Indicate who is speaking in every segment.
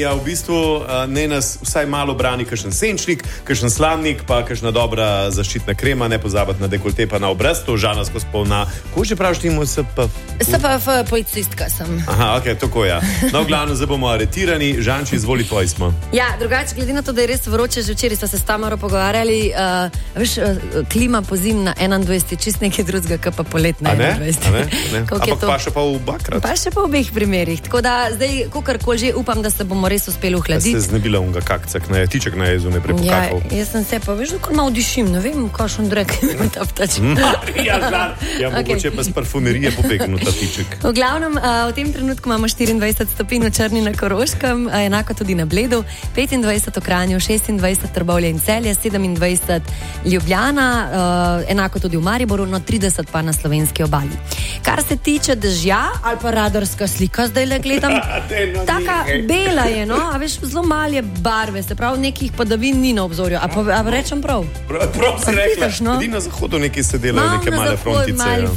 Speaker 1: Ja, v bistvu ne nas vsaj malo brani kakšen senčnik, kakšen slamnik, pa kakšna dobra zaščitna krema, ne pozabiti na dekolte, pa na obraz, to žana skozi polna. Ko že praviš ti mu SPF?
Speaker 2: SPF policistka sem.
Speaker 1: Aha, ok, tako ja. No, glavno, zdaj bomo aretirani. Žanči, izvoli, tvoji smo.
Speaker 2: Ja, drugače, glede na to, da je res vroče, že včeraj smo se s Tamaro pogovarjali, veš, klima po zim na 21, čist nekaj drugega, kot pa polet na 21.
Speaker 1: Ampak pa še pa v bakrat.
Speaker 2: Pa še pa v obeh primerih. Tako da zdaj, kakorkoli že, upam, da se bomo res uspeli uhladiti.
Speaker 1: Da se znebila unga kakcek, tiček na jezu ne prepokakal.
Speaker 2: Ja, jaz sem se pa, veš, kako malo dišim, ne vem, kakšen drek ima ta ptač.
Speaker 1: Mogoče pa z parfumerije pobegnil ta tiček.
Speaker 2: V glavnem, v tem trenutku imamo 24 stopinj v Črni na Koroškem, enako tudi na Bledu, 25 v Kranju, 26 Trbovlje in Celje, 27 Ljubljana, enako tudi v Mariboru, no 30 pa na slovenski obali. Kar se tiče dežja, ali pa radarska slika, zdaj le gledam, taka bela je, no, a veš, zelo malje barve, se pravi, nekih padavin ni na obzorju, a rečem prav?
Speaker 1: Prav si rekla, tudi na zahodu nekaj se delajo, neke male frontice.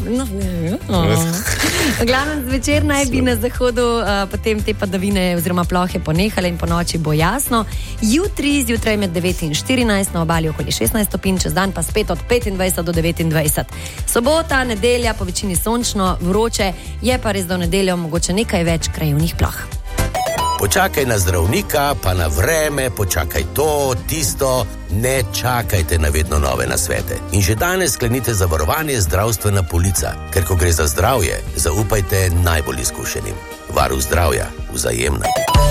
Speaker 2: V glavnem, zvečer naj bi na zahodu potem te padavine oziroma plohe ponehale in po noči bo jasno. Jutri, zjutraj med 9 in 14, na obali okoli 16 stopinj, čez dan pa spet od 25 do 29. Sobota, nedelja, po večini sončno, vroče, je pa res do nedeljo mogoče nekaj več krajevnih ploh.
Speaker 3: Počakaj na zdravnika, pa na vreme, počakaj to, tisto, ne čakajte na vedno nove nasvete. In že danes sklenite zavarovanje zdravstvena polica, ker ko gre za zdravje, zaupajte najbolj izkušenim. Varuh zdravja, Vzajemna.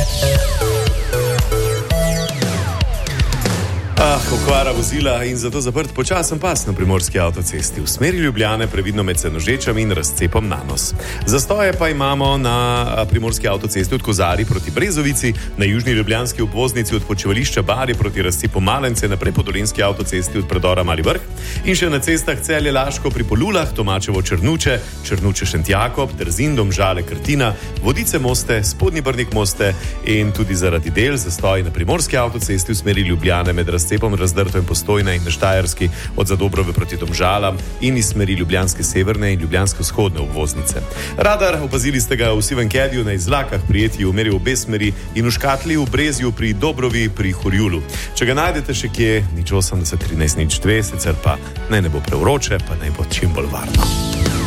Speaker 1: Okvara vozila in zato zaprt počasen pas na primorski avtocesti. V smeri Ljubljane previdno med Senožečami in razcepom Nanos. Zastoje pa imamo na primorski avtocesti od Kozari proti Brezovici, na južni ljubljanski obvoznici od počivališča Bari proti razcepu Malence, naprej po dolenjski avtocesti od predora Mali Vrh in še na cestah Celje Laško pri Polulah, Tomačevo Črnuče, Črnuče Šentjakob, Trzin, Domžale Krtina, Vodice Moste, Spodnji Brnik Moste in tudi zaradi del zastoj na primorski avtocesti v smeri Ljubljane med razcepom Razdrto in Postojna in na Štajerski od Zadobrove proti Domžalam in iz smeri ljubljanske severne in ljubljanske vzhodne obvoznice. Radar, opazili ste ga v Sivem Kediju, na izlakah prijeti v meri v obe smeri in v škatli v Brezju pri Dobrovi pri Horjulu. Če ga najdete še kje, nič 80 13 nič 2, sicer pa naj ne bo prevroče, pa naj bo čim bolj varno.